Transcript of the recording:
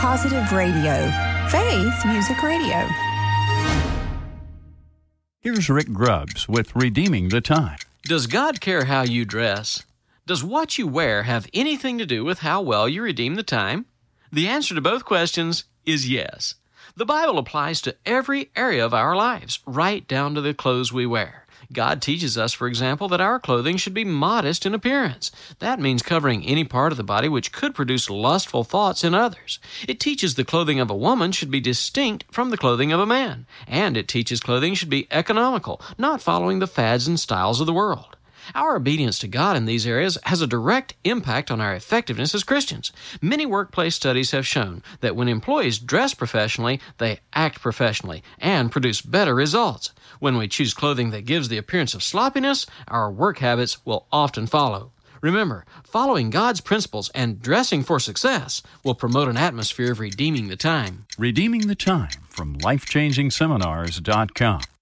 Positive Radio, Faith Music Radio. Here's Rick Grubbs with Redeeming the Time. Does God care how you dress? Does what you wear have anything to do with how well you redeem the time? The answer to both questions is yes. The Bible applies to every area of our lives, right down to the clothes we wear. God teaches us, for example, that our clothing should be modest in appearance. That means covering any part of the body which could produce lustful thoughts in others. It teaches the clothing of a woman should be distinct from the clothing of a man. And it teaches clothing should be economical, not following the fads and styles of the world. Our obedience to God in these areas has a direct impact on our effectiveness as Christians. Many workplace studies have shown that when employees dress professionally, they act professionally and produce better results. When we choose clothing that gives the appearance of sloppiness, our work habits will often follow. Remember, following God's principles and dressing for success will promote an atmosphere of redeeming the time. Redeeming the Time from LifechangingSeminars.com.